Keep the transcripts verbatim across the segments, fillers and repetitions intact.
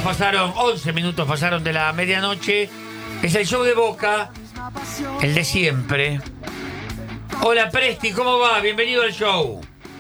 pasaron, once minutos pasaron de la medianoche. Es el show de Boca, el de siempre. Hola Presti, ¿cómo va? Bienvenido al show.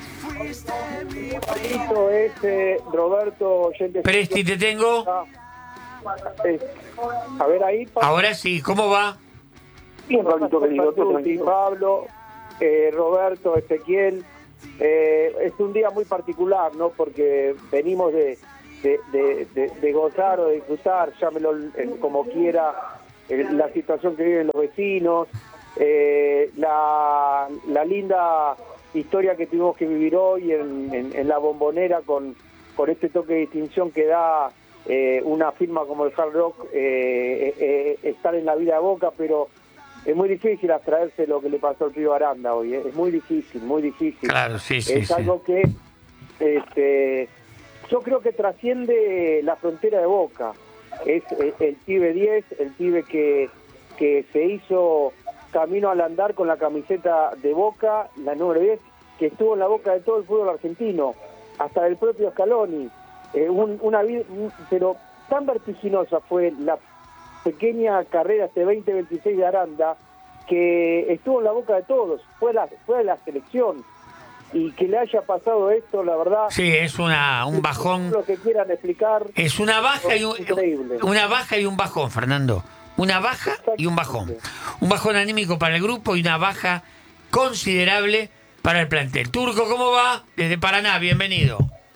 Es eh, Roberto oyente. Presti, ¿te tengo? Eh, a ver ahí. Pa Ahora sí, ¿cómo va? Bien, Pablito querido, todo tranquilo. Pablo, eh, Roberto, Ezequiel. Eh, es un día muy particular, ¿no? Porque venimos de, de, de, de, de gozar o de disfrutar, llámelo eh, como quiera, eh, la situación que viven los vecinos, eh, la, la linda historia que tuvimos que vivir hoy en, en, en la Bombonera con, con este toque de distinción que da eh, una firma como el Hard Rock, eh, eh, estar en la vida de Boca, pero es muy difícil abstraerse lo que le pasó al Pío Aranda hoy, ¿eh? Es muy difícil, muy difícil. Claro, sí, sí. Es sí. algo que este, yo creo que trasciende la frontera de Boca. Es el, el pibe diez, el pibe que, que se hizo camino al andar con la camiseta de Boca, la número diez, que estuvo en la boca de todo el fútbol argentino, hasta del propio Scaloni. Eh, un, una vida, pero tan vertiginosa fue la pequeña carrera este veinte veintiséis de Aranda, que estuvo en la boca de todos, fue la, fue la selección, y que le haya pasado esto, la verdad... Sí, es una un bajón... Lo que quieran explicar... Es una baja y un, increíble. una baja y un bajón, Fernando. Una baja y un bajón. Un bajón anímico para el grupo y una baja considerable para el plantel. Turco, ¿cómo va? Desde Paraná, bienvenido.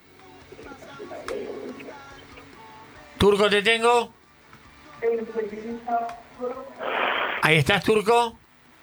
Turco, ¿te tengo? Ahí estás, Turco.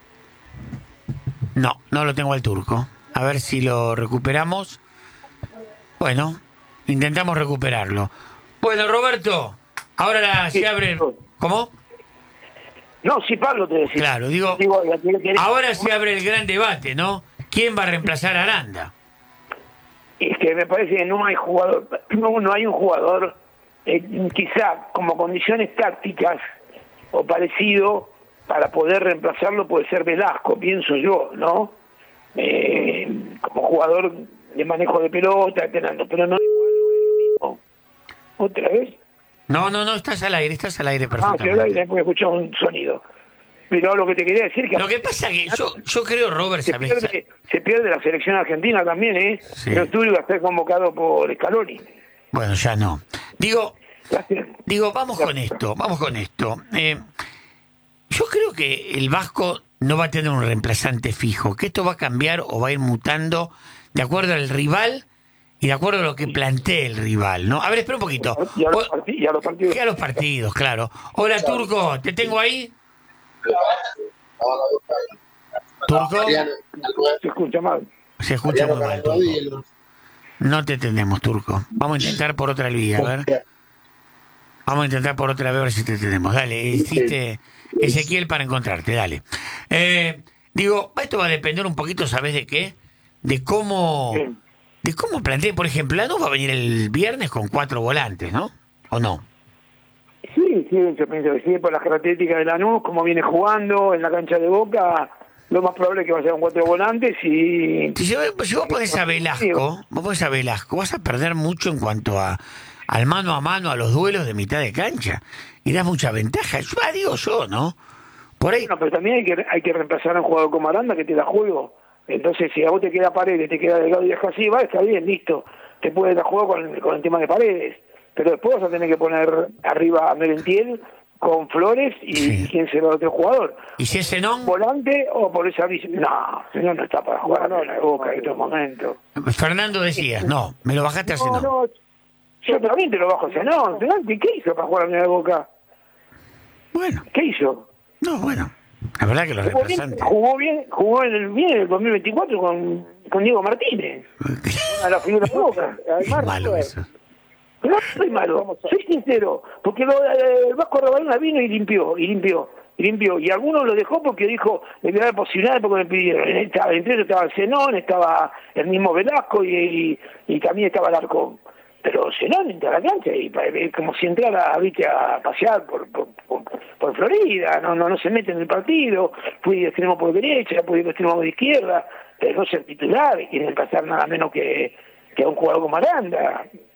No, no lo tengo al Turco. A ver si lo recuperamos. Bueno, intentamos recuperarlo. Bueno, Roberto, ahora la, Sí, se abre... ¿Cómo? No, sí, Pablo te decía. Claro, digo, Digo, ahora se abre el gran debate, ¿no? ¿Quién va a reemplazar a Aranda? Es que me parece que no hay jugador, no, no hay un jugador, eh, quizá como condiciones tácticas o parecido, para poder reemplazarlo puede ser Velasco, pienso yo, ¿no? Eh, como jugador de manejo de pelota, tenando, pero no es lo mismo. ¿Otra vez? No, no, no, estás al aire, estás al aire Ah, perfectamente. que después escuché un sonido. Pero lo que te quería decir que... Lo que pasa que yo, yo creo, Robert, Se ¿sabes? pierde, se pierde la selección argentina también, ¿eh? Sí. Pero tú ibas a ser convocado por Scaloni. Bueno, ya no. Digo, Gracias. digo, vamos con esto, vamos con esto. Eh, yo creo que el Vasco no va a tener un reemplazante fijo, que esto va a cambiar o va a ir mutando de acuerdo al rival y de acuerdo a lo que plantee el rival, ¿no? A ver, espera un poquito. Y a los, O- partid- y a los partidos. y a los partidos, claro. Hola, Turco, ¿te tengo ahí? ¿Turco? Se escucha mal. Se escucha muy mal, Turco. No te tenemos, Turco. Vamos a intentar por otra vía, a ver. Vamos a intentar por otra vez a ver si te tenemos. Dale, hiciste Ezequiel para encontrarte, dale. Eh, digo, esto va a depender un poquito, ¿sabes de qué? De cómo... Sí. De cómo plantea, por ejemplo, Lanús va a venir el viernes con cuatro volantes, ¿no? ¿O no? Sí, sí, yo pienso que sí, por las características de Lanús, como viene jugando en la cancha de Boca, lo más probable es que vaya con cuatro volantes y... Si, yo, si vos pones a Velasco, vos pones a Velasco, vas a perder mucho en cuanto a al mano a mano, a los duelos de mitad de cancha. Y das mucha ventaja. Yo, ah, digo yo, ¿no? Por ahí... Bueno, pero también hay que hay que reemplazar a un jugador como Aranda que te da juego. Entonces, si a vos te queda Paredes, te queda Delgado y dejas así, va, está bien, listo. Te puede dar juego con, con el tema de Paredes. Pero después vas a tener que poner arriba a Merentiel con Flores y Sí. quién será el otro jugador. ¿Y si es Zenón? ¿Volante o por esa visión? No, señor no está para jugar no, en la Boca en estos momentos. Fernando decías, no, me lo bajaste a No, Zenón. no, yo también te lo bajo. O sea, no, Delante, ¿qué hizo para jugar en la Boca? Bueno, ¿Qué hizo? no, bueno. La verdad que los Jugó bien, reemplazantes... jugó bien, jugó en el, bien en el dos mil veinticuatro con, con Diego Martínez, a la figura de Boca. Es malo eso. No soy malo, soy sincero, porque lo, eh, el Vasco Rabalona vino y limpió, y limpió, y limpió, y algunos lo dejó porque dijo, le voy a dar posibilidades porque me pidieron. Estaba, entre ellos estaba el Zenón, estaba el mismo Velasco y, y, y también estaba el Arcón. Pero Zenón entra a la cancha y es como si entrara, viste, a pasear por, por, por, por Florida, no, no, no se mete en el partido, puede ir de extremo por derecha, puede ir de extremo por izquierda, pero no ser titular y quieren pasar nada menos que, que a un jugador como Aranda.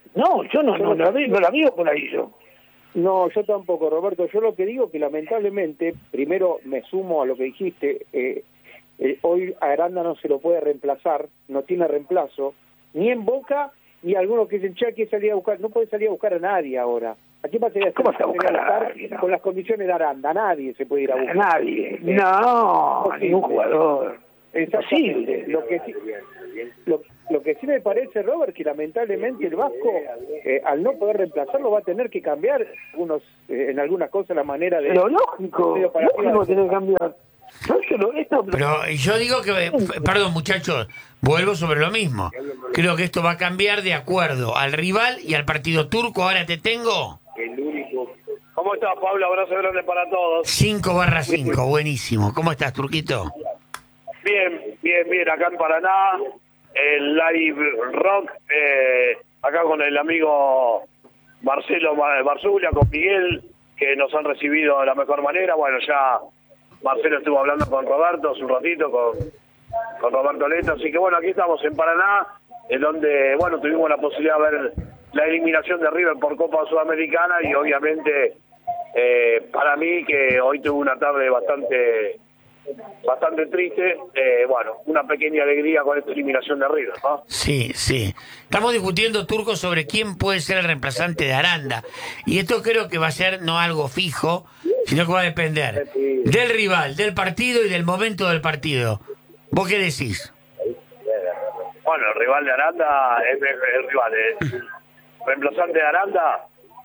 No, yo no, no, no, la, veo, no la veo por ahí yo. No, yo tampoco, Roberto. Yo lo que digo es que lamentablemente, primero me sumo a lo que dijiste, eh, eh, hoy a Aranda no se lo puede reemplazar, no tiene reemplazo, ni en Boca, ni algunos que dicen, che, que salir a buscar, no puede salir a buscar a nadie ahora. ¿A quién va a salir a ¿Cómo se va a buscar a buscar nadie, no? con las condiciones de Aranda? Nadie se puede ir a buscar. Nadie. Eh, No, ningún jugador. Exactamente. Lo que sí, lo, lo que sí me parece, Robert, que lamentablemente el Vasco, eh, al no poder reemplazarlo, va a tener que cambiar algunos, eh, en algunas cosas la manera de... Lo lógico, lógico tiene que cambiar. No, esto, esto, Pero yo digo que, perdón muchachos, vuelvo sobre lo mismo. Creo que esto va a cambiar de acuerdo al rival y al partido turco. Ahora te tengo ¿Cómo estás, Pablo? Abrazo grande para todos. cinco barra cinco, buenísimo. ¿Cómo estás, Turquito? Bien, bien, bien, acá en Paraná, el live rock, eh, acá con el amigo Marcelo Barzulia, con Miguel, que nos han recibido de la mejor manera. Bueno, ya Marcelo estuvo hablando con Roberto hace un ratito, con, con Roberto Leto, así que bueno, aquí estamos en Paraná, en donde, bueno, tuvimos la posibilidad de ver la eliminación de River por Copa Sudamericana y obviamente, eh, para mí, que hoy tuve una tarde bastante... bastante triste, eh, bueno, una pequeña alegría con esta eliminación de River, ¿no? Sí, sí. Estamos discutiendo, Turco, sobre quién puede ser el reemplazante de Aranda. Y esto creo que va a ser no algo fijo, sino que va a depender del rival, del partido y del momento del partido. ¿Vos qué decís? Bueno, el rival de Aranda es el rival. El reemplazante de Aranda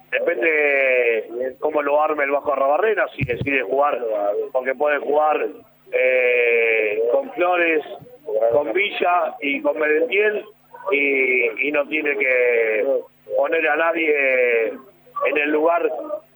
depende cómo lo arme el Vasco Arrobarrena, si decide jugar, porque puede jugar eh, con Flores, con Villa y con Merentiel, y, y no tiene que poner a nadie en el lugar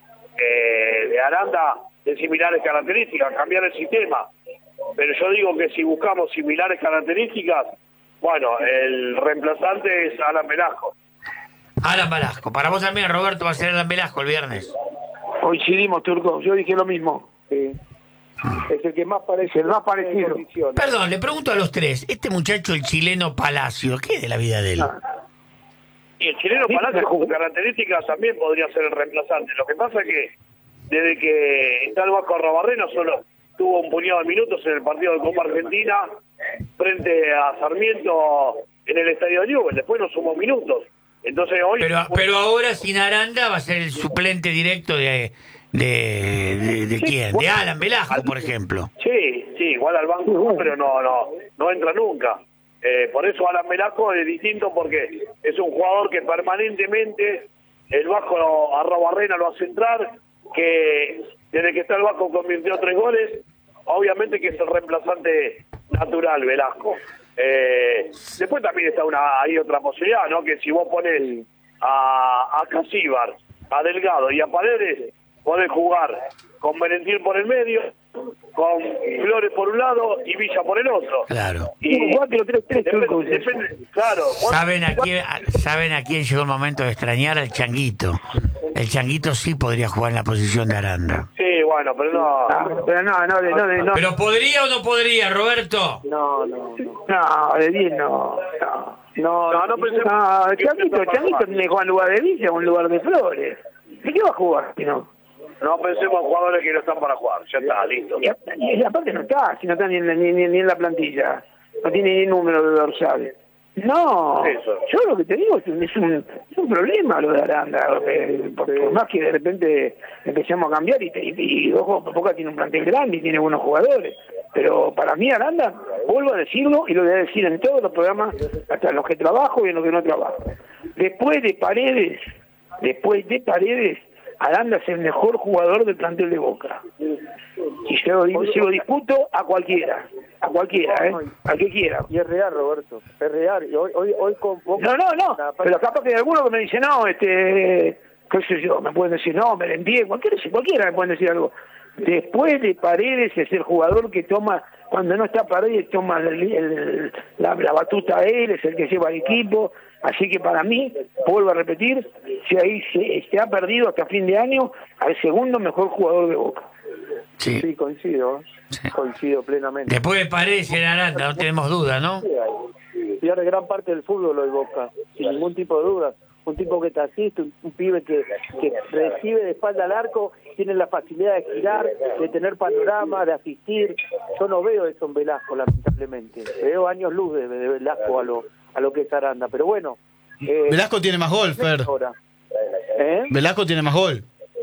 eh, de Aranda de similares características, cambiar el sistema. Pero yo digo que si buscamos similares características, bueno, el reemplazante es Alan Velasco. Alan Velasco. Para vos también, Roberto, va a ser Alan Velasco el viernes. Coincidimos, Turco. Yo dije lo mismo. Sí. Es el que más parece. El más parecido. Perdón, le pregunto a los tres. Este muchacho, el chileno Palacio, ¿qué es de la vida de él? Y el chileno Palacio, con sus características, también podría ser el reemplazante. Lo que pasa es que desde que está el Vasco Arrobarrena solo tuvo un puñado de minutos en el partido de Copa Argentina frente a Sarmiento en el Estadio de Newell. Después no sumó minutos. Entonces hoy... Pero, pero ahora sin Aranda va a ser el suplente directo de... ¿De, de, de sí, quién? bueno, de Alan Velasco, por ejemplo. Sí, sí, igual al banco, pero no, no, no entra nunca. Eh, por eso Alan Velasco es distinto, porque es un jugador que permanentemente el Vasco Arrobarrena lo hace entrar, que desde que está el Vasco convirtió tres goles, obviamente que es el reemplazante natural Velasco. Eh, después también está una hay otra posibilidad, ¿no? Que si vos pones a, a Casíbar, a Delgado y a Paredes, podés jugar con Merentiel por el medio, con Flores por un lado y Villa por el otro. Claro. Y depende, depende, claro. ¿Saben a, quién, ¿Saben a quién llegó el momento de extrañar? Al Changuito. El Changuito sí podría jugar en la posición de Aranda. Sí, bueno, pero no... no pero no, no, de, no, de, no. ¿Pero podría o no podría, Roberto? No, no, no. No, de diez no. No, no, no, no pensemos... No, Changuito, Changuito tiene que jugar en lugar de Villa o en lugar de Flores. ¿De qué va a jugar si no? No pensemos en jugadores que no están para jugar, ya está, listo. Y, y aparte no está, si no está ni en, la, ni, ni, ni en la plantilla, no tiene ni número de dorsal. No, Eso. Yo lo que te digo es un, es un, es un problema lo de Aranda, eh, por, por más que de repente empecemos a cambiar y, y, y ojo, Boca tiene un plantel grande y tiene buenos jugadores, pero para mí Aranda, vuelvo a decirlo y lo voy a decir en todos los programas, hasta en los que trabajo y en los que no trabajo. Después de Paredes, después de Paredes, Aranda es el mejor jugador del plantel de Boca. Y se lo, se lo disputo a cualquiera, a cualquiera, ¿eh? Al que quiera. Y es real, Roberto, es real. Y hoy, hoy, hoy con Boca... No, no, no, pero capaz que hay alguno que me dice, no, este, qué sé yo, me pueden decir, no, Merentiel, cualquiera, cualquiera me pueden decir algo. Después de Paredes es el jugador que toma, cuando no está Paredes, toma el, el, la, la batuta a él, es el que lleva al equipo. Así que para mí, vuelvo a repetir, si ahí se, se ha perdido hasta fin de año al segundo mejor jugador de Boca. Sí, sí coincido, sí. coincido plenamente. Después de Paredes en Aranda, no tenemos duda, ¿no? Y ahora gran parte del fútbol lo de Boca, sin ningún tipo de duda. un tipo que te asiste, un, un pibe que, que recibe de espalda al arco, tiene la facilidad de girar, de tener panorama, de asistir. Yo no veo eso en Velasco, lamentablemente. Veo años luz de, de Velasco a lo, a lo que es Aranda, pero bueno. Eh, Velasco tiene más gol, Fer. ¿Eh? Velasco tiene más gol.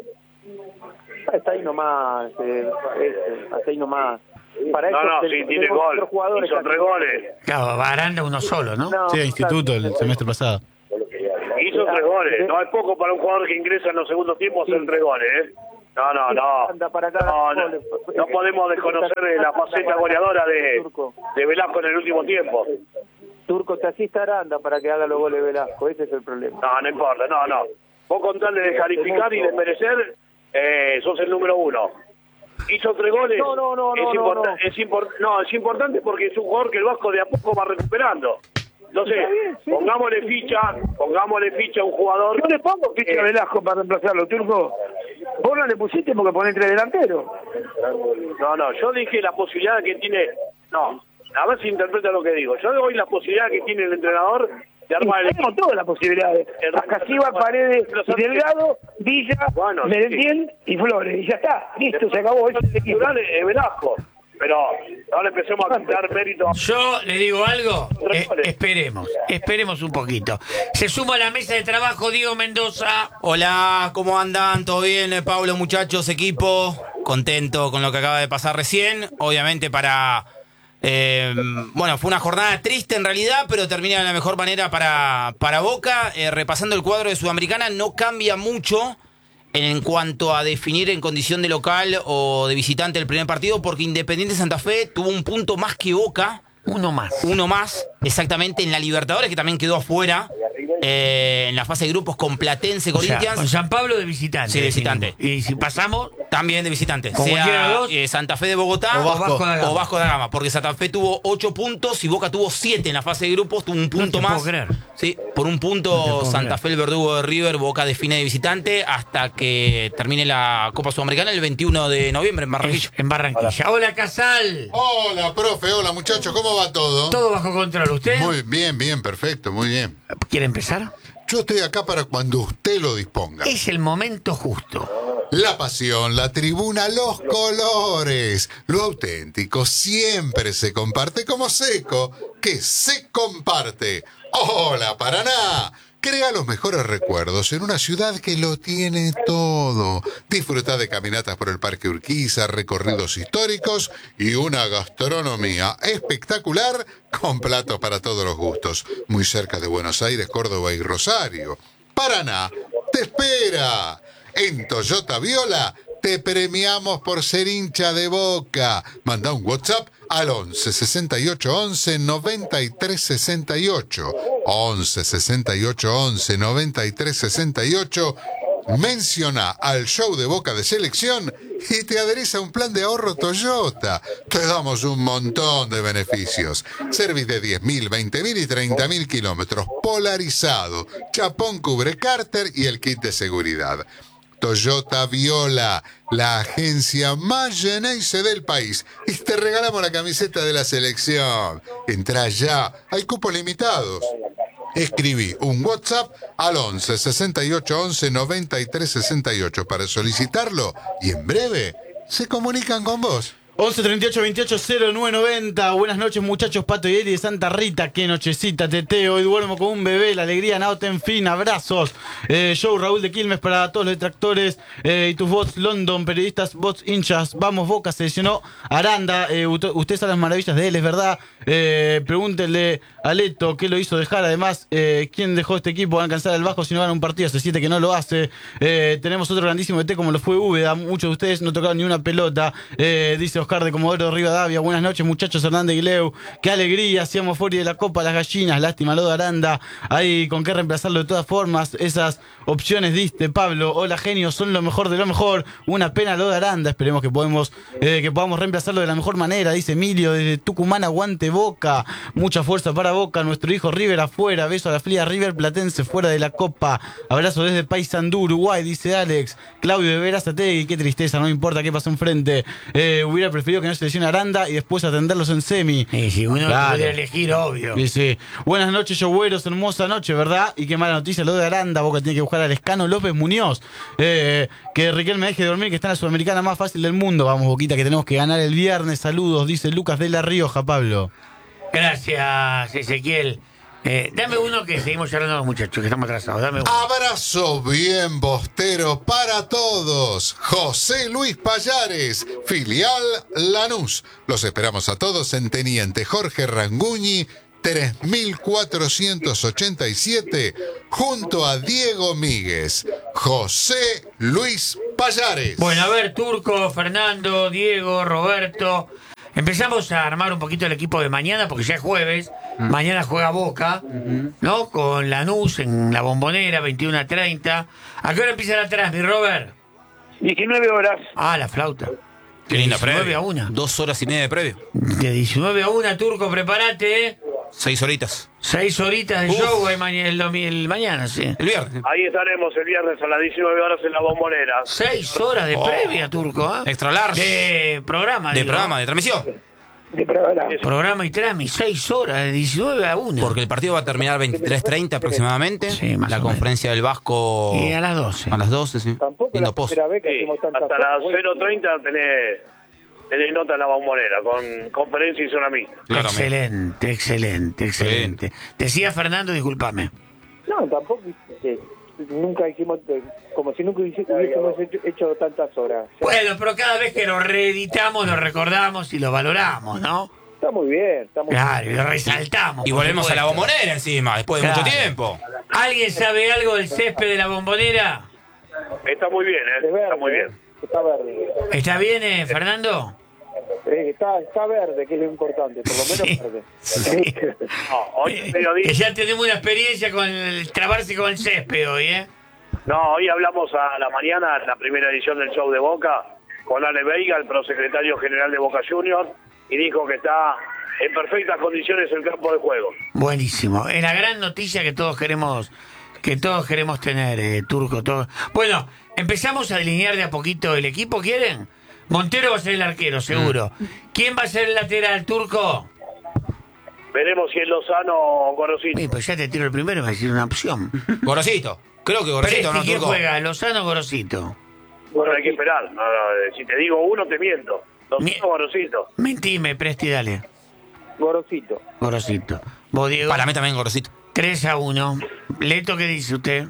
Está ahí nomás, eh, este, hasta ahí nomás. Para no, eso no, ten, sí, tiene gol. Hizo tres goles. Claro, Aranda uno solo, ¿no? no Sí, Instituto el claro, semestre pasado. Hizo tres goles. No es poco para un jugador que ingresa en los segundos tiempos hacer Sí. tres goles, ¿eh? No, no, no. Anda para acá, No, no, goles. no podemos desconocer la faceta goleadora de, de Velasco en el último tiempo. Turco te asiste Aranda para que haga los goles Velasco, ese es el problema. No, no importa, no, no. Vos con tal de descalificar y desmerecer, eh, sos el número uno. Hizo tres goles. No, no, no, es no, importa- no. Es, impor- no, es importante porque es un jugador que el Vasco de a poco va recuperando. Entonces, Está bien, sí. pongámosle ficha, pongámosle ficha a un jugador. Yo le pongo ficha Eh. a Velasco para reemplazarlo, Turco. Vos no le pusiste porque ponés tres delanteros. No, no, yo dije la posibilidad que tiene. No, a ver si interpreta lo que digo. Yo doy la posibilidad que tiene el entrenador de armar el equipo. Tenemos todas las posibilidades. El- Acasiva, Paredes, Pero- Delgado, Villa, Bueno, Merentiel y Flores. Y ya está, listo, se acabó. Ese es el equipo. Titular es Velasco. Pero ahora empecemos a quitar mérito. Yo le digo algo, eh, esperemos, esperemos un poquito. Se suma a la mesa de trabajo Diego Mendoza. Hola, ¿cómo andan? ¿Todo bien, eh, Pablo, muchachos, equipo? Contento con lo que acaba de pasar recién. Obviamente para... eh, bueno, fue una jornada triste en realidad, pero termina de la mejor manera para, para Boca. Eh, repasando el cuadro de Sudamericana, no cambia mucho en cuanto a definir en condición de local o de visitante el primer partido, porque Independiente Santa Fe tuvo un punto más que Boca. Uno más. Uno más, exactamente, en la Libertadores, que también quedó afuera, eh, en la fase de grupos con Platense, O sea, Corinthians. con San Pablo de visitante. Sí, de visitante. definimos. Y si pasamos, También de visitante. Como Sea cualquiera de los dos. eh, Santa Fe de Bogotá O Vasco da Gama. o Vasco da Gama. Porque Santa Fe tuvo ocho puntos y Boca tuvo siete en la fase de grupos. Tuvo un punto te más. puedo creer. Sí, por un No te punto puedo Santa creer. Fe, el verdugo de River, Boca define de visitante hasta que termine la Copa Sudamericana el veintiuno de noviembre en Barranquilla. en Barranquilla. Hola, Casal. Hola, profe, hola muchachos, ¿cómo va todo? Todo bajo control. ¿Usted Muy bien, bien, perfecto, muy bien. quiere empezar? Yo estoy acá para cuando usted lo disponga. Es el momento justo. La pasión, la tribuna, los colores. Lo auténtico siempre se comparte como seco, que se comparte. ¡Hola, Paraná! Crea los mejores recuerdos en una ciudad que lo tiene todo. Disfruta de caminatas por el Parque Urquiza, recorridos históricos y una gastronomía espectacular con platos para todos los gustos. Muy cerca de Buenos Aires, Córdoba y Rosario. Paraná te espera. En Toyota Viola te premiamos por ser hincha de Boca. Manda un WhatsApp al once sesenta y ocho once noventa y tres sesenta y ocho. once sesenta y ocho once noventa y tres sesenta y ocho. Menciona al show de Boca de Selección y te adherís a un plan de ahorro Toyota. Te damos un montón de beneficios. Service de diez mil, veinte mil y treinta mil kilómetros. Polarizado. Chapón cubre cárter y el kit de seguridad. Toyota Viola, la agencia más Geneise del país. Y te regalamos la camiseta de la selección. Entrá ya, hay cupos limitados. Escribí un WhatsApp al once sesenta y ocho once noventa y tres sesenta y ocho para solicitarlo y en breve se comunican con vos. once treinta y ocho veintiocho cero nueve noventa. Buenas noches, muchachos. Pato y Eli de Santa Rita. Qué nochecita, Tete. Hoy duermo como un bebé. La alegría, Nauta, en fin. Abrazos. Eh, show Raúl de Quilmes para todos los detractores. Eh, y tus bots London, periodistas, bots hinchas. Vamos, Boca. Se lesionó Aranda. Eh, usted, usted sabe las maravillas de él, es verdad. Eh, pregúntenle a Leto qué lo hizo dejar. Además, eh, quién dejó este equipo. Van a cansar el Vasco si no gana un partido. Hace siete que no lo hace. Eh, tenemos otro grandísimo D T como lo fue Úbeda. Muchos de ustedes no tocaron ni una pelota. Eh, dice Oscar de Comodoro Rivadavia. Buenas noches, muchachos. Hernández Guileu. Qué alegría. Hacíamos fuera de la Copa las gallinas. Lástima lo de Aranda. Hay con qué reemplazarlo de todas formas. Esas opciones diste, Pablo. Hola, genios. Son lo mejor de lo mejor. Una pena lo de Aranda. Esperemos que podemos eh, que podamos reemplazarlo de la mejor manera. Dice Emilio desde Tucumán. Aguante Boca. Mucha fuerza para Boca. Nuestro hijo River afuera. Beso a la fría River Platense fuera de la Copa. Abrazo desde Paysandú, Uruguay. Dice Alex. Claudio de Verazategui. Qué tristeza. No importa qué pasó enfrente. Eh, hubiera prefirió que no se lesione Aranda y después atenderlos en semi. Y si uno Claro. pudiera elegir, obvio. Sí, sí. Buenas noches, Yogüeros, hermosa noche, ¿verdad? Y qué mala noticia lo de Aranda, Boca tiene que buscar al Escano López Muñoz. Eh, que Riquelme me deje de dormir, que está en la Sudamericana más fácil del mundo. Vamos, Boquita, que tenemos que ganar el viernes. Saludos, dice Lucas de La Rioja, Pablo. Gracias, Ezequiel. Eh, dame uno que seguimos charlando los muchachos, que estamos atrasados. Dame uno. Abrazo bien bostero para todos. José Luis Payares, filial Lanús. Los esperamos a todos en Teniente Jorge Ranguñi, tres mil cuatrocientos ochenta y siete, junto a Diego Míguez. José Luis Payares. Bueno, a ver, Turco, Fernando, Diego, Roberto. Empezamos a armar un poquito el equipo de mañana, porque ya es jueves. Mm. Mañana juega Boca, mm-hmm. ¿no? Con Lanús en la Bombonera, veintiuno a treinta. ¿A qué hora empiezan atrás, mi Robert? diecinueve horas. Ah, la flauta. Qué linda previa. diecinueve a una. Dos horas y media de previo. De diecinueve a una, Turco, prepárate, ¿eh? Seis horitas. Seis horitas de Uf. show el, ma el, el mañana, sí. El viernes. Ahí estaremos el viernes a las diecinueve horas en la Bombonera. Seis horas de Oh. previa, Turco, ¿eh? Extra large. De programa, De digo. programa, de transmisión. De programa. Programa y trami, seis horas, de diecinueve a una. Porque el partido va a terminar veintitrés treinta aproximadamente. Sí, más la o conferencia del Vasco. Y a las doce. A las doce, sí. Tampoco es la Lindo post. primera vez que Sí, hacemos tantas hasta las cosas. cero treinta tenés, tenés nota en la Bombonera, con conferencia y zona mixta. Claramente. Excelente, excelente, excelente. Decía Fernando, discúlpame. No, tampoco. eh, nunca hicimos, eh, como si nunca hubiese- hubiésemos hecho, hecho tantas horas. O sea, Bueno, pero cada vez que lo reeditamos, lo recordamos y lo valoramos, ¿no? está muy bien, está muy Claro, y lo resaltamos. Y por volvemos a la supuesto. bombonera encima, después de Claro. mucho tiempo. ¿Alguien sabe algo del césped de la Bombonera? Está muy bien, bien. ¿eh? Es verde, Está muy bien. ¿eh? Está verde. ¿Está bien, eh, Fernando? Eh, está, está verde, que es lo importante, por lo menos Sí. verde. Sí. No, hoy Eh, mediodía- que ya tenemos una experiencia con el trabarse con el césped hoy, ¿eh? No, hoy hablamos a la mañana, en la primera edición del show de Boca, con Ale Veiga, el prosecretario general de Boca Juniors, y dijo que está en perfectas condiciones el campo de juego. Buenísimo. Es la gran noticia que todos queremos que todos queremos tener, eh, Turco. Todo. Bueno, empezamos a delinear de a poquito el equipo, ¿quieren? Montero va a ser el arquero, seguro. ¿Quién va a ser el lateral, Turco? Veremos si es Lozano o Gorosito. Sí, pues ya te tiro el primero y me va a decir una opción. Gorosito. Creo que Gorosito, Presti, ¿no, ¿quién Turco? juega? ¿Lozano o Gorosito? Bueno, hay que esperar. No, no, si te digo uno, te miento. Mi- Lozano o Gorosito. Mentime, Presti, dale. Gorosito. Gorosito. Vos, Diego. Para mí también Gorosito. tres a uno. Leto, ¿qué dice usted?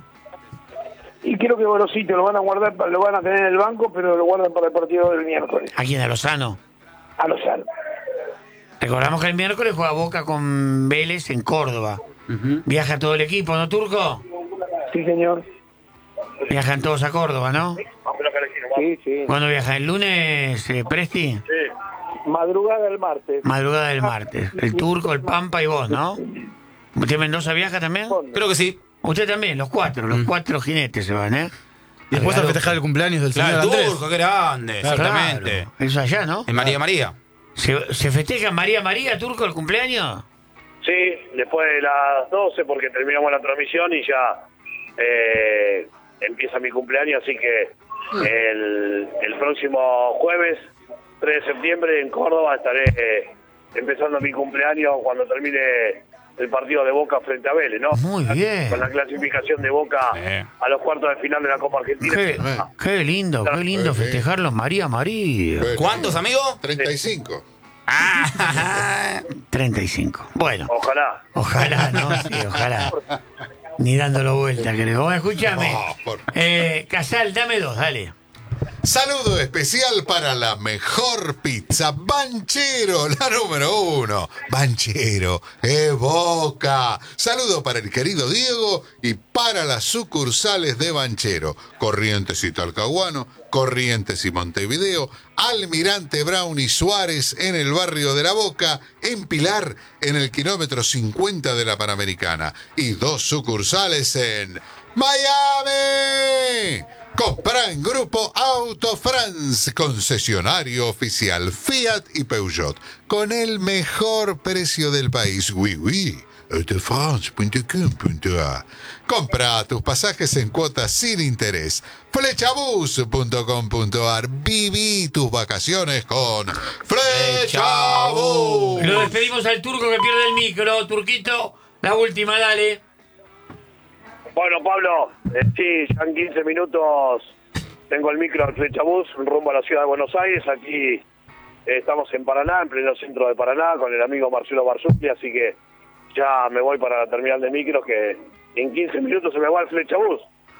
Y creo que Gorosito lo van a guardar, lo van a tener en el banco, pero lo guardan para el partido del miércoles. ¿A quién? ¿A Lozano? A Lozano. Recordamos que el miércoles juega Boca con Vélez en Córdoba. Uh-huh. Viaja todo el equipo, ¿no, Turco? Sí, señor. Viajan todos a Córdoba, ¿no? Sí, sí. ¿Cuándo viaja? ¿El lunes, eh, Presti? Sí. Madrugada del martes. Madrugada del martes. El Turco, el Pampa y vos, ¿no? ¿Usted Mendoza viaja también? Creo que sí. Usted también, los cuatro, los cuatro jinetes se van, ¿eh? Y después a Regalo- festejar el cumpleaños del Claro, señor el Andrés. Turco, qué grande. Claro, Exactamente. eso allá, ¿no? En María María. ¿Se, ¿Se festeja María María, Turco, el cumpleaños? Sí, después de las doce, porque terminamos la transmisión y ya eh, empieza mi cumpleaños, así que el, el próximo jueves, tres de septiembre, en Córdoba, estaré eh, empezando mi cumpleaños cuando termine el partido de Boca frente a Vélez, ¿no? Muy bien. Con la clasificación de Boca Sí. a los cuartos de final de la Copa Argentina. Qué, qué lindo, qué lindo festejarlos, María María. ¿Cuántos, amigo? treinta y cinco. Ah, treinta y cinco. Bueno, Ojalá. ojalá, ¿no? Sí, ojalá. Ni dándolo vuelta, creo. Bueno, escúchame. Oh, por- Eh, Casal, dame dos, dale. Saludo especial para la mejor pizza, Banchero, la número uno. Banchero, es Boca. Saludo para el querido Diego y para las sucursales de Banchero, Corrientes y Talcahuano, Corrientes y Montevideo, Almirante Brown y Suárez en el barrio de La Boca, en Pilar en el kilómetro cincuenta de la Panamericana y dos sucursales en Miami. Compra en Grupo Auto France, concesionario oficial Fiat y Peugeot, con el mejor precio del país. Oui, oui. autofrance punto com punto a r. Compra tus pasajes en cuotas sin interés. Flechabus punto com punto a r. Viví tus vacaciones con Flechabus. Lo despedimos al Turco que pierde el micro. Turquito, la última, dale. Bueno, Pablo, eh, sí, ya en quince minutos tengo el micro del Flechabús rumbo a la ciudad de Buenos Aires. Aquí eh, estamos en Paraná, en pleno centro de Paraná, con el amigo Marcelo Barzuglia, así que ya me voy para la terminal de micros, que en quince minutos se me va el Flechabús.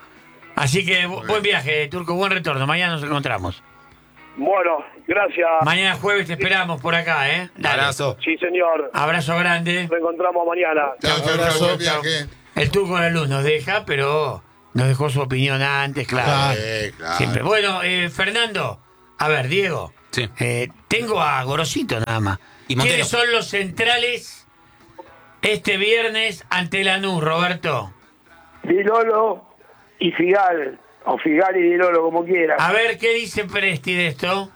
Así que bu- buen viaje, Turco, buen retorno. Mañana nos encontramos. Bueno, gracias. Mañana jueves te esperamos por acá, ¿eh? Dale. Abrazo. Sí, señor. Abrazo grande. Nos encontramos mañana. Chao, chao, Abrazo, chao, buen chao. viaje. El Turco de la Luz nos deja, pero nos dejó su opinión antes, claro. Eh, claro. Siempre. Bueno, eh, Fernando, a ver, Diego. Sí. Eh, tengo a Gorosito nada más. Y Montero. ¿Quiénes son los centrales este viernes ante Lanús, Roberto? Di Lolo y Figal, o Figal y Di Lolo, como quieras. A ver, ¿qué dice Presti de esto?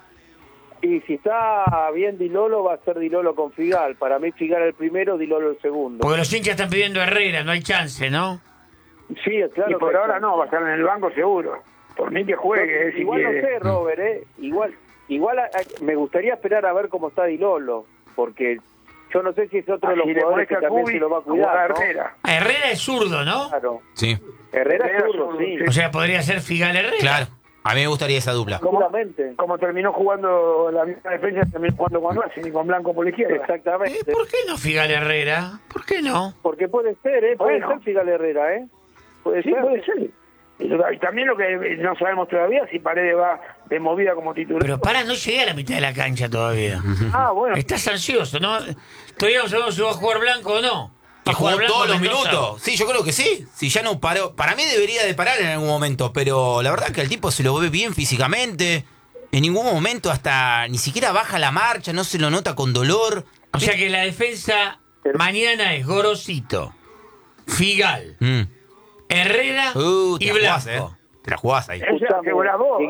Y si está bien Di Lolo, va a ser Di Lolo con Figal. Para mí Figal el primero, Di Lolo el segundo. Porque los hinchas están pidiendo a Herrera, no hay chance, ¿no? Sí, claro. y por que- ahora no, va a estar en el banco seguro. Por mí que juegue, eh, si Igual quiere. no sé, Robert, ¿eh? Igual, igual a- a- me gustaría esperar a ver cómo está Di Lolo, porque yo no sé si es otro de los Si le jugadores pones que a también Cubi, se lo va a jugar cuidar, a ¿no? Herrera. A Herrera es zurdo, ¿no? Claro. Sí, Herrera es Herrera zurdo, zurdo, sí. sí. O sea, podría ser Figal Herrera. claro. A mí me gustaría esa dupla. Seguramente. Como terminó jugando la misma defensa, terminó jugando con Racing y con Blanco por la izquierda. Eh, Exactamente. ¿Por qué no Figal Herrera? ¿Por qué no? Porque puede ser, ¿eh? Puede Bueno. ser Figal Herrera, ¿eh? Puede Sí, ser. puede ser. Y y también lo que no sabemos todavía si Paredes va de movida como titular. Pero para, no llegué a la mitad de la cancha todavía. Ah, bueno. Estás ansioso, ¿no? Todavía no sabemos si va a jugar Blanco o no. Que ¿Va a jugar jugó Blanco todos los Mendoza? minutos. Sí, yo creo que sí. Si ya no paró. Para mí debería de parar en algún momento, pero la verdad que el tipo se lo ve bien físicamente. En ningún momento hasta ni siquiera baja la marcha, no se lo nota con dolor. O sea que la defensa mañana es Gorosito, Figal, Mm. Herrera Uh, te y la jugás, Blanco. eh. Te la jugás ahí. Esa la asegurás vos.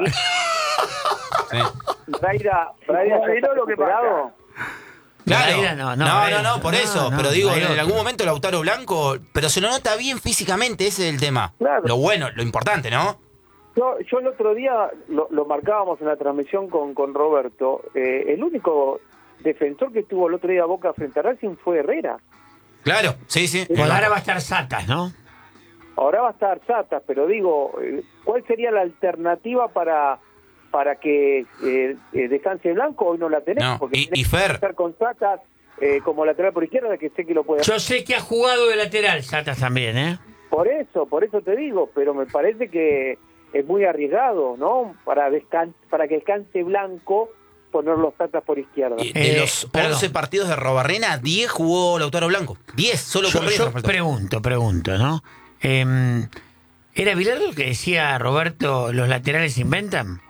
Sí. Braida, Braida ya Di está Lolo, ¿qué pasa? recuperado. Claro. Braida no, no, no, no, Braida no, no. por No, eso. no, pero digo, no hay en otro. algún momento Lautaro Blanco, pero se lo nota bien físicamente, ese es el tema. Claro. Lo bueno, lo importante, ¿no? Yo, yo el otro día lo, lo marcábamos en la transmisión con, con Roberto. Eh, el único defensor que tuvo el otro día Boca frente a Racing fue Herrera. Claro, sí, sí. Bueno, ahora va a estar Satas, ¿no? Ahora va a estar Satas, pero digo, eh, ¿cuál sería la alternativa para para que eh, eh, descanse Blanco? Hoy no la tenemos. No, porque y- tenés y Fer. que estar con Satas eh, como lateral por izquierda, que sé que lo puede hacer. Yo sé que ha jugado de lateral Satas también, ¿eh? Por eso, por eso te digo, pero me parece que es muy arriesgado, ¿no? Para descan para que descanse Blanco, poner los Satas por izquierda. Y de Eh, los perdón. once partidos de Robarrena, diez jugó Lautaro Blanco. diez, solo Yo, con Reyes. yo pregunto, pregunto, ¿no? Eh, ¿Era Bilardo el que decía, Roberto, los laterales inventan?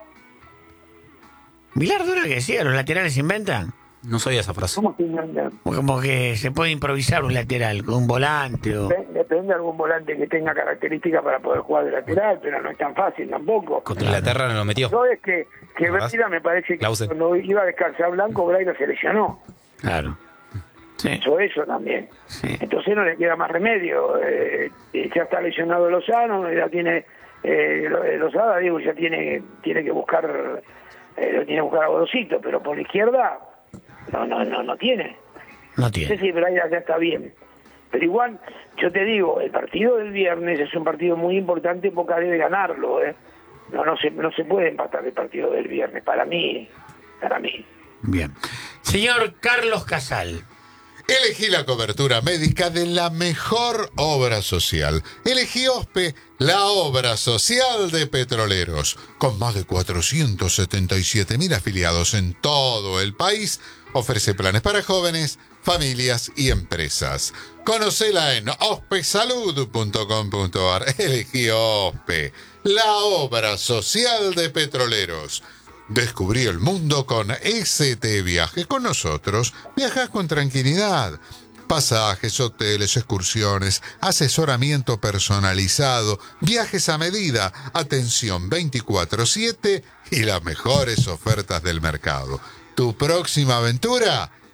¿Bilardo era el que decía, los laterales inventan? No sabía esa frase. ¿Cómo se llama? Como que se puede improvisar un lateral con un volante o... Dep- Depende de algún volante que tenga características para poder jugar de lateral, pero no es tan fácil tampoco. Contra Inglaterra no lo metió. No es que, que ¿Verdad? Braida me parece que Clausen. cuando iba a descansar Blanco, Braida se lesionó. Claro. Sí, Hizo eso también. sí. Entonces no le queda más remedio. Eh, eh, ya está lesionado Lozano, ya tiene eh, Lo- eh, Lozada, digo, ya tiene tiene que buscar eh, lo tiene que buscar a Gorosito, pero por la izquierda no no no no tiene. No No sé tiene. si Braida ya está bien. Pero igual, yo te digo, el partido del viernes es un partido muy importante, Boca debe ganarlo, ¿eh? No, no se, no se puede empatar el partido del viernes, para mí, para mí. Bien. Señor Carlos Casal. Elegí la cobertura médica de la mejor obra social. Elegí OSPE, la obra social de Petroleros. Con más de cuatrocientos setenta y siete mil afiliados en todo el país, ofrece planes para jóvenes, familias y empresas. Conocela en ospesalud punto com punto a r. Elegí OSPE, la obra social de Petroleros. Descubrí el mundo con S T Viajes. Con nosotros viajas con tranquilidad. Pasajes, hoteles, excursiones, asesoramiento personalizado, viajes a medida, atención veinticuatro siete y las mejores ofertas del mercado. Tu próxima aventura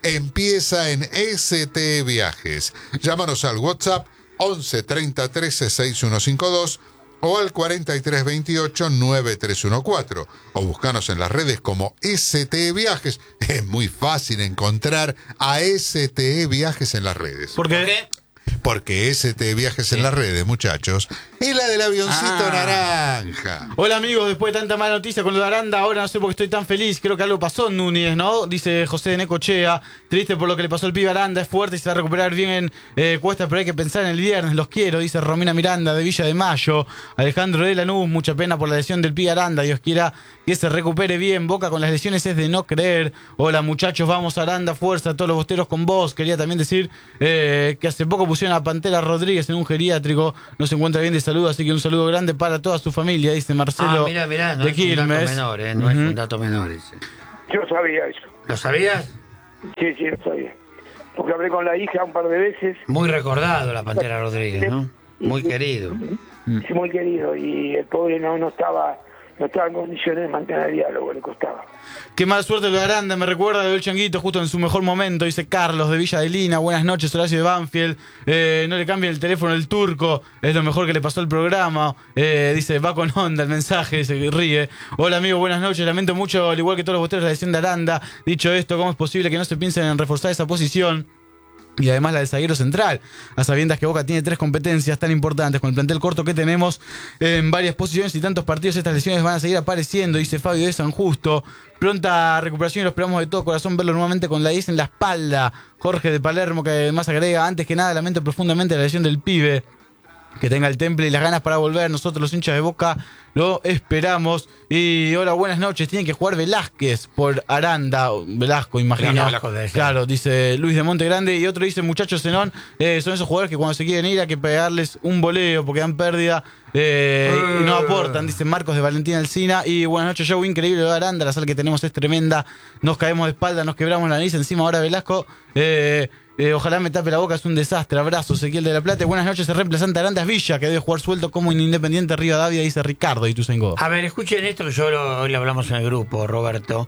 empieza en S T Viajes. Llámanos al WhatsApp once treinta trece sesenta y uno cincuenta y dos o al cuarenta y tres veintiocho noventa y tres catorce o buscanos en las redes como S T Viajes. Es muy fácil encontrar a S T Viajes en las redes. ¿Por qué? Porque S T Viajes sí. en las redes, muchachos, es la del avioncito ah. naranja. Hola amigos, después de tanta mala noticia con lo de Aranda, ahora no sé por qué estoy tan feliz. Creo que algo pasó en Núñez, ¿no? Dice José de Necochea. Triste por lo que le pasó al pibe Aranda, es fuerte y se va a recuperar bien en eh, Cuesta, pero hay que pensar en el viernes. Los quiero, dice Romina Miranda de Villa de Mayo. Alejandro de Lanús, mucha pena por la lesión del pibe Aranda. Dios quiera que se recupere bien. Boca con las lesiones es de no creer. Hola muchachos, vamos Aranda, fuerza, todos los bosteros con vos. Quería también decir eh, que hace poco pusieron a Pantera Rodríguez en un geriátrico, no se encuentra bien de salud, así que un saludo grande para toda su familia, dice Marcelo. Ah, mirá, mirá, no de es un dato Quilmes. menor, eh, no uh-huh. es un dato menor ese. Yo sabía eso. ¿Lo sabías? Sí, sí, lo sabía. Porque hablé con la hija un par de veces. Muy recordado la Pantera Rodríguez, ¿no? Muy querido. Sí, muy querido, y el pobre no, no estaba... no estaba en condiciones de mantener el diálogo, le costaba. Qué mala suerte lo de Aranda, me recuerda del Changuito justo en su mejor momento, dice Carlos de Villa de Lina. Buenas noches, Horacio de Banfield. Eh, no le cambien el teléfono al turco, es lo mejor que le pasó al programa. Eh, dice, va con onda el mensaje, dice que ríe. Hola amigo, buenas noches, lamento mucho, al igual que todos los bosteros, la lesión de Aranda. Dicho esto, ¿cómo es posible que no se piensen en reforzar esa posición? Y además la del zaguero central, a sabiendas que Boca tiene tres competencias tan importantes con el plantel corto que tenemos en varias posiciones y tantos partidos, estas lesiones van a seguir apareciendo, dice Fabio de San Justo. Pronta recuperación y lo esperamos de todo corazón verlo nuevamente con la I S en la espalda. Jorge de Palermo, que además agrega, antes que nada lamento profundamente la lesión del pibe. Que tenga el temple y las ganas para volver. Nosotros los hinchas de Boca lo esperamos. Y hola, buenas noches. Tienen que jugar Velázquez por Aranda. Velasco, imagino. Velasco de claro, dice Luis de Monte Grande. Y otro dice, muchachos, Zenón, eh, son esos jugadores que cuando se quieren ir hay que pegarles un voleo porque dan pérdida eh, uh. y no aportan. Dice Marcos de Valentín Alsina. Y buenas noches, show increíble de Aranda. La sal que tenemos es tremenda. Nos caemos de espalda, nos quebramos la nariz. Encima ahora Velasco... Eh, Eh, ojalá me tape la boca, es un desastre. Abrazo, Ezequiel de la Plata. Buenas noches, el reemplazante Arandas Villa, que debe jugar suelto como en Independiente Rivadavia, dice Ricardo y Tuzengo. A ver, escuchen esto que yo lo, hoy lo hablamos en el grupo, Roberto.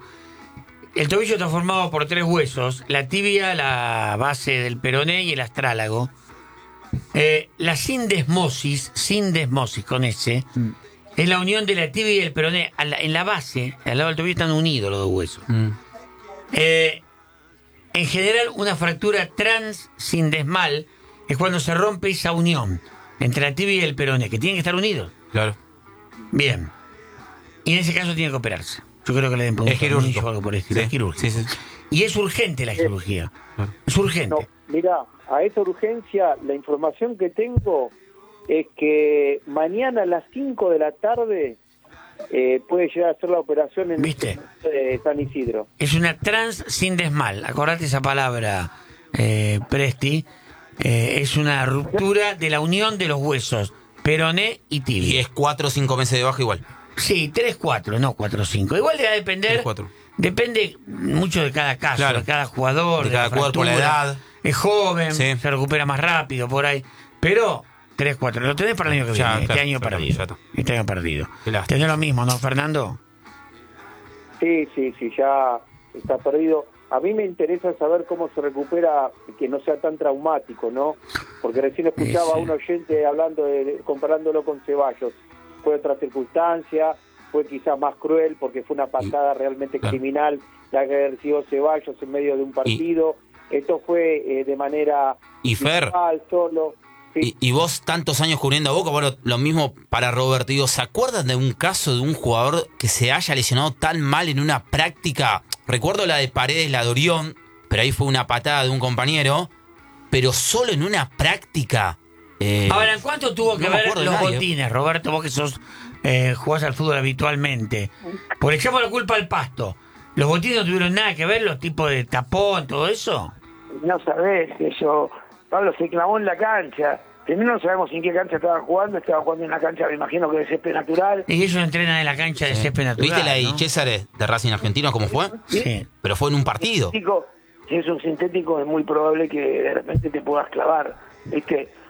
El tobillo está formado por tres huesos: la tibia, la base del peroné y el astrálago. Eh, la sindesmosis, sindesmosis con ese, mm. es la unión de la tibia y el peroné. A la, en la base, al lado del tobillo están unidos los dos huesos. Mm. Eh, En general, una fractura transsindesmal es cuando se rompe esa unión entre la tibia y el peroné, que tienen que estar unidos. Claro. Bien. Y en ese caso tiene que operarse. Yo creo que le den por es quirúrgico. O algo por el estilo. Sí. Es quirúrgico. Sí, sí. Y es urgente la cirugía. Claro. Es urgente. No, mira, a esa urgencia, la información que tengo es que mañana a las cinco de la tarde... Eh, puede llegar a hacer la operación en ¿Viste? Eh, San Isidro. Es una transsindesmal, acordate esa palabra, eh, Presti. Eh, es una ruptura de la unión de los huesos peroné y tibia. Y es cuatro o cinco meses de baja igual. Sí, tres, cuatro, no cuatro o cinco. Igual debe depender. tres, cuatro. Depende mucho de cada caso, claro. de cada jugador, de, de cada jugador, por la edad. Es joven, sí. se recupera más rápido por ahí. Pero tres, cuatro. Lo tenés para el año que ya, viene. claro, este año claro, perdido. ya Este año perdido. Tenés lo mismo, ¿no, Fernando? Sí, sí, sí, ya está perdido. A mí me interesa saber cómo se recupera, que no sea tan traumático, ¿no? Porque recién escuchaba sí, sí. a un oyente hablando de, comparándolo con Ceballos. Fue otra circunstancia, fue quizás más cruel porque fue una patada realmente claro. criminal la que recibió Ceballos en medio de un partido. Y, Esto fue eh, de manera y Fer, solo. Y, y vos tantos años cubriendo a Boca, bueno, lo mismo para Roberto. Digo, ¿se acuerdan de un caso de un jugador que se haya lesionado tan mal en una práctica? Recuerdo la de Paredes, la de Orión, pero ahí fue una patada de un compañero, pero solo en una práctica. Eh, Ahora, ¿en cuánto tuvo que no ver los nadie. botines, Roberto? Vos que sos eh, jugás al fútbol habitualmente. Por ejemplo, la culpa al Pasto. ¿Los botines no tuvieron nada que ver, los tipos de tapón, todo eso? No sabés, eso... Pablo se clavó en la cancha. Primero no sabemos en qué cancha estaba jugando. Estaba jugando en una cancha, me imagino que de césped natural. Y ellos entrenan en la cancha de sí. césped natural. ¿Viste la de ¿no? César de Racing Argentino cómo fue? Sí. Pero fue en un partido. Si es un sintético, es muy probable que de repente te puedas clavar. ¿Viste?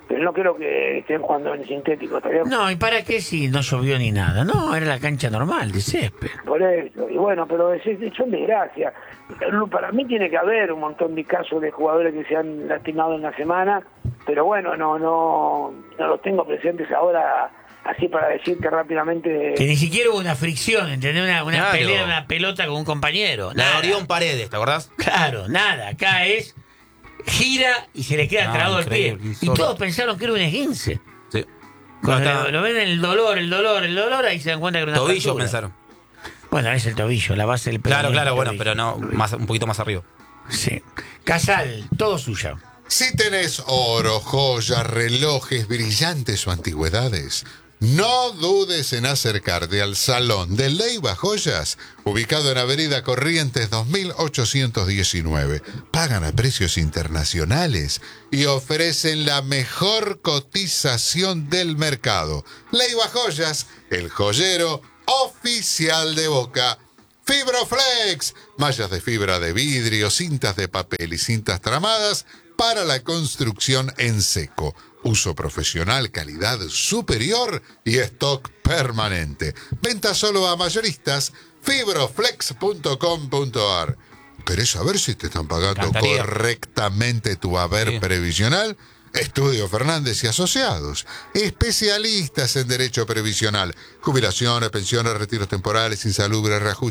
pero no creo que estén jugando en sintético. ¿Está bien? No, ¿y para qué si no llovió ni nada? No, era la cancha normal de césped. Por eso, y bueno, pero es, es, son desgracias. Para mí tiene que haber un montón de casos de jugadores que se han lastimado en la semana, pero bueno, no no no los tengo presentes ahora así para decirte rápidamente. Que ni siquiera hubo una fricción, ¿entendés? Una, una Claro. pelea, una pelota con un compañero. La de Nada. Orión Paredes, ¿te acordás? Claro, nada. Acá es gira y se le queda No, trabado el pie. increíble, Y solo. todos pensaron que era un esguince. Sí. Cuando No, está- lo, lo ven el dolor, el dolor, el dolor, ahí se dan cuenta que era una Tobillo fractura. pensaron. Bueno, es el tobillo, la base del Claro, peroné, claro, el bueno, tobillo. pero no, más, un poquito más arriba. Sí. Casal, todo suyo. Si tenés oro, joyas, relojes brillantes o antigüedades, no dudes en acercarte al Salón de Leiva Joyas, ubicado en Avenida Corrientes dos mil ochocientos diecinueve. Pagan a precios internacionales y ofrecen la mejor cotización del mercado. Leiva Joyas, el joyero oficial de Boca. Fibroflex, mallas de fibra de vidrio, cintas de papel y cintas tramadas para la construcción en seco. Uso profesional, calidad superior y stock permanente. Venta solo a mayoristas, fibroflex punto com punto a r. ¿Querés saber si te están pagando Encantaría. correctamente tu haber Sí. previsional? Estudio Fernández y Asociados, especialistas en derecho previsional, jubilaciones, pensiones, retiros temporales, insalubres, reajustes.